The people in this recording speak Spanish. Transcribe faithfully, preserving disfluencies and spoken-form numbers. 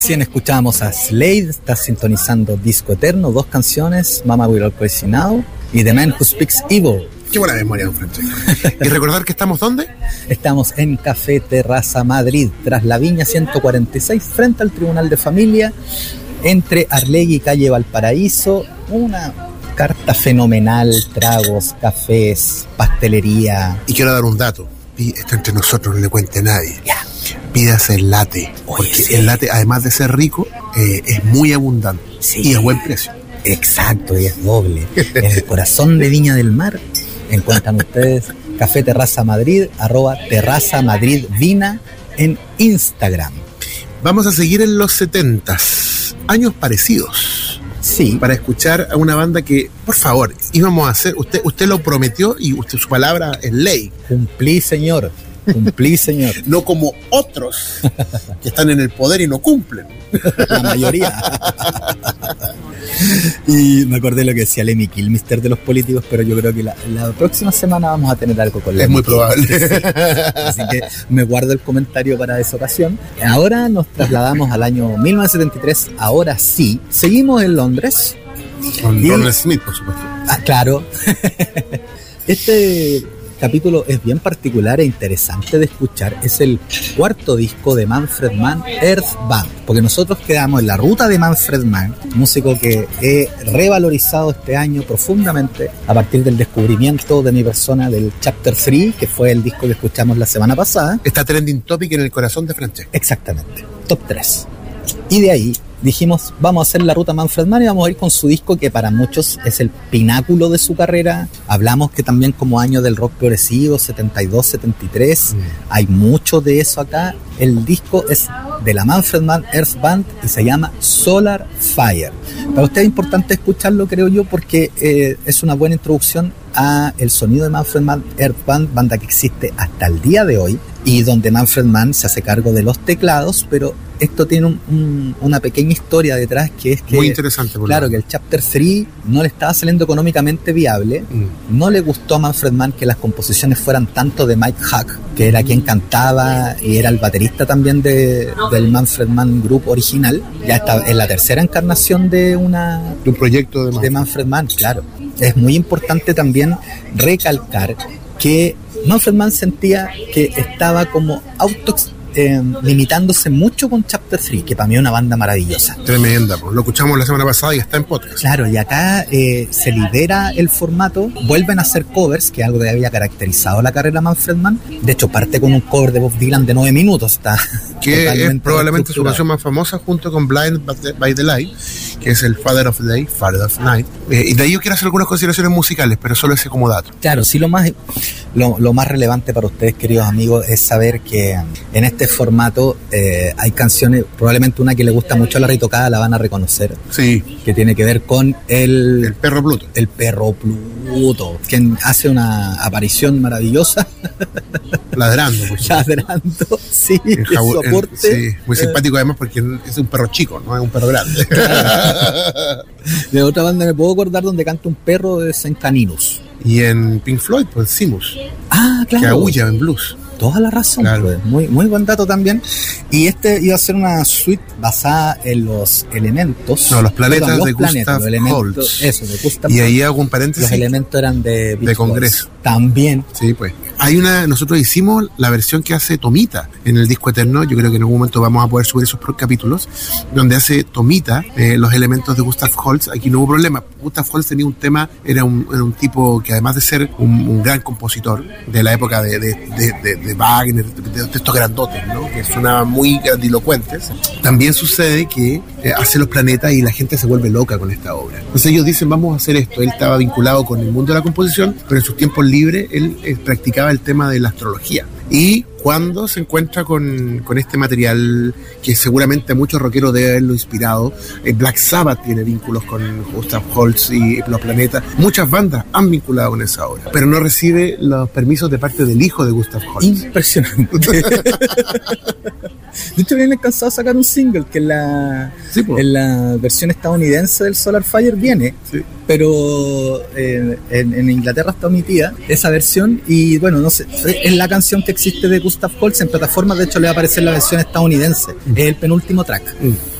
Recién escuchábamos a Slade, está sintonizando Disco Eterno, dos canciones, Mama Will Always Be Now y The Man Who Speaks Evil. Qué buena memoria, don Francesco. Y recordar que estamos ¿dónde? Estamos en Café Terraza Madrid, tras la Viña ciento cuarenta y seis, frente al Tribunal de Familia, entre Arlegui y Calle Valparaíso. Una carta fenomenal, tragos, cafés, pastelería. Y quiero dar un dato, esto entre nosotros, no le cuente a nadie. Ya. Pídase el latte, porque Oye, sí. el latte, además de ser rico, eh, es muy abundante, Sí. y a buen precio. Exacto, y es doble. En el corazón de Viña del Mar encuentran ustedes Café Terraza Madrid, arroba Terraza Madrid Vina en Instagram. Vamos a seguir en los setentas, años parecidos, Sí, para escuchar a una banda que, por favor, íbamos a hacer, usted usted lo prometió y usted, su palabra es ley. cumplí, señor. Cumplí, señor. No como otros que están en el poder y no cumplen. La mayoría. Y me acordé lo que decía Lemmy Kilmister de los políticos, pero yo creo que la, la próxima semana vamos a tener algo con Lemmy. Es muy probable. Sí. Así que me guardo el comentario para esa ocasión. Ahora nos trasladamos al año mil novecientos setenta y tres. Ahora sí, seguimos en Londres. Con Y- Ronald Smith, por supuesto. Ah, claro. Este capítulo es bien particular e interesante de escuchar. Es el cuarto disco de Manfred Mann, Earth Band, porque nosotros quedamos en la ruta de Manfred Mann, músico que he revalorizado este año profundamente a partir del descubrimiento de mi persona del Chapter tres, que fue el disco que escuchamos la semana pasada. Está trending topic en el corazón de Francesco. Exactamente, top tres. Y de ahí dijimos, vamos a hacer la ruta Manfred Mann y vamos a ir con su disco que para muchos es el pináculo de su carrera. Hablamos que también como año del rock progresivo, setenta y dos, setenta y tres, Mm. hay mucho de eso acá. El disco es de la Manfred Mann Earth Band y se llama Solar Fire. Para usted es importante escucharlo, creo yo, porque eh, es una buena introducción a el sonido de Manfred Mann Earth Band, banda que existe hasta el día de hoy y donde Manfred Mann se hace cargo de los teclados, pero esto tiene un, un, una pequeña historia detrás, que es que, Muy interesante. Por claro, lo que el Chapter tres no le estaba saliendo económicamente viable. Mm. No le gustó a Manfred Mann que las composiciones fueran tanto de Mike Hack, que era quien cantaba y era el baterista también de, del Manfred Mann Group original. Ya está en la tercera encarnación de una De un proyecto de, de Manfred Mann, claro. Es muy importante también recalcar que Manfred Mann sentía que estaba como auto eh, limitándose mucho con Chapter tres, que para mí es una banda maravillosa. Tremenda, pues. Lo escuchamos la semana pasada y está en podcast. Claro, y acá eh, se libera el formato, vuelven a hacer covers, que es algo que había caracterizado la carrera de Manfred Mann. De hecho, parte con un cover de Bob Dylan de nueve minutos, está Que es totalmente probablemente su reestructurado. canción más famosa, junto con Blind by the Light, que es el Father of the Day, Father of the Night. Eh, y de ahí yo quiero hacer algunas consideraciones musicales, pero solo ese como dato. Claro, sí, lo más, lo, lo más relevante para ustedes, queridos amigos, es saber que en este formato eh, hay canciones, probablemente una que le gusta mucho a la Ritocada, la van a reconocer, Sí, que tiene que ver con el, el perro Pluto. el perro Pluto, quien hace una aparición maravillosa, Ladrando, pues. ladrando, sí, En en Jabo- su en- aporte. sí, muy simpático además porque es un perro chico, no es un perro grande. De otra banda me puedo acordar donde canta un perro de Saint Caninus. Y en Pink Floyd, pues Simus, Ah, que claro. aúlla en blues. Toda la razón, Claro. pues. Muy, muy buen dato también. Y este iba a ser una suite basada en los elementos. No, los planetas Perdón, los de planetas, Gustav los elementos, Holst. Eso, de Gustav Y Holst. ahí hago un Los paréntesis. elementos eran de Beach de Congreso. Boys. También. Sí, pues. Hay una, nosotros hicimos la versión que hace Tomita en el Disco Eterno. Yo creo que en algún momento vamos a poder subir esos pro- capítulos, donde hace Tomita eh, los elementos de Gustav Holst. Aquí no hubo problema. Gustav Holst tenía un tema, era un, era un tipo que además de ser un, un gran compositor de la época de, de, de, de, de Wagner, de, de estos grandotes, ¿no? Que sonaban muy grandilocuentes. También sucede que eh, hace los planetas y la gente se vuelve loca con esta obra. Entonces ellos dicen, vamos a hacer esto. Él estaba vinculado con el mundo de la composición, pero en sus tiempos libres él eh, practicaba el tema de la astrología. Y cuando se encuentra con, con este material que seguramente a muchos rockeros debe haberlo inspirado, eh, Black Sabbath tiene vínculos con Gustav Holst y los planetas. Muchas bandas han vinculado con esa obra, pero no recibe los permisos de parte del hijo de Gustav Holst. Impresionante. De hecho, vienen cansados de sacar un single que en la, sí, en la versión estadounidense del Solar Fire viene, sí. pero eh, en, en Inglaterra está omitida esa versión y bueno, no sé, es la canción que existe de Gustav Holst en plataformas, de hecho le va a aparecer la versión estadounidense, mm. es el penúltimo track. Mm.